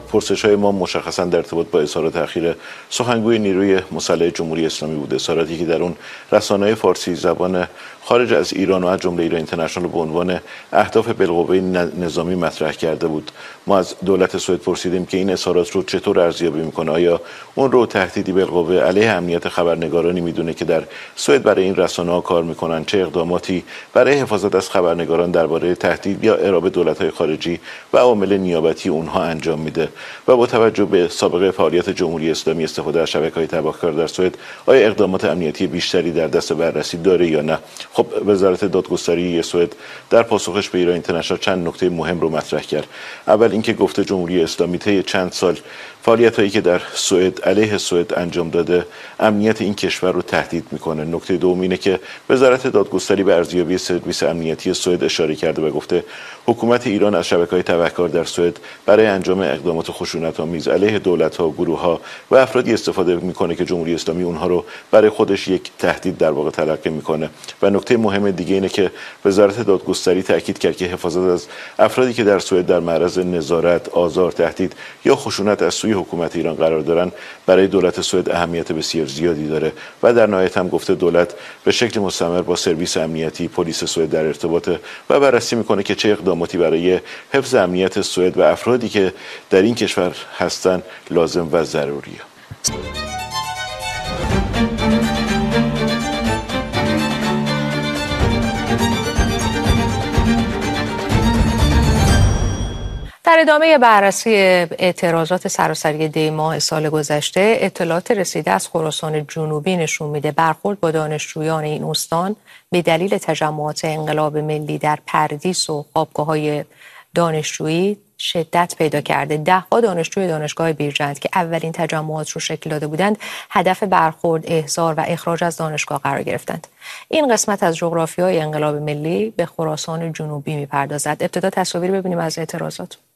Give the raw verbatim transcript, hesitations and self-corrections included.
پرسش‌های ما مشخصاً در ارتباط با اظهارات اخیر سخنگوی نیروی مسلح جمهوری اسلامی بود، اظهاراتی که در اون رسانه‌های فارسی زبان خارج از ایران و از جمله ایران اینترنشنال به عنوان اهداف بالقوه نظامی مطرح کرده بود. ما از دولت سوئد پرسیدیم که این اظهارات رو چطور ارزیابی میکنه. آیا اون رو تهدیدی بالقوه علیه امنیت خبرنگارانی میدونه که در سوئد برای این رسانه‌ها کار میکنن؟ چه اقداماتی برای حفاظت از خبرنگاران درباره تهدید یا ارائه دولت‌های خارجی و عوامل نیابتی اونها انجام میده؟ و با توجه به سابقه فعالیت جمهوری اسلامی استفاده از شبکه‌های تبهکار در سوئد، آیا اقدامات امنیتی بیشتری در دست بررسی داره یا نه؟ خب وزارت دادگستری سوئد در پاسخش به ایران اینترنشنال چند نکته مهم رو مطرح کرد. اول اینکه گفته جمهوری اسلامی طی چند سال فعالیت‌هایی که در سوئد علیه سوئد انجام داده امنیت این کشور رو تهدید میکنه. نکته دوم اینه که وزارت دادگستری به ارزیابی سرویس امنیتی سوئد اشاره کرده و گفته حکومت ایران از شبکه‌های تبهکار در سوئد برای انجام اقدامات خشونت‌آمیز علیه دولت‌ها و گروه‌ها و افرادی استفاده میکنه که جمهوری اسلامی اونها رو برای خودش یک تهدید در واقع تلقی میکنه. و نکته مهم دیگه اینه که وزارت دادگستری تاکید کرد که حفاظت از افرادی که در سوئد در معرض نظارت، آزار، تهدید یا خشونت از سوی حکومت ایران قرار دارن برای دولت سوئد اهمیت بسیار زیادی داره. و در نهایت هم گفته دولت به شکل مستمر با سرویس امنیتی پلیس سوئد در ارتباطه و بررسی میکنه که چه اقداماتی برای حفظ امنیت سوئد و افرادی که در این کشور هستن لازم و ضروریه. در ادامه بررسی اعتراضات سراسری دی ماه سال گذشته، اطلاعات رسیده از خراسان جنوبی نشون میده برخورد با دانشجویان این استان به دلیل تجمعات انقلاب ملی در پردیس و خوابگاه‌های دانشجویی شدت پیدا کرده. ده‌ها دانشجوی دانشگاه بیرجند که اولین تجمعات رو شکل داده بودند، هدف برخورد، احضار و اخراج از دانشگاه قرار گرفتند. این قسمت از جغرافیای انقلاب ملی به خراسان جنوبی میپردازد. ابتدا تصاویر ببینیم از اعتراضات.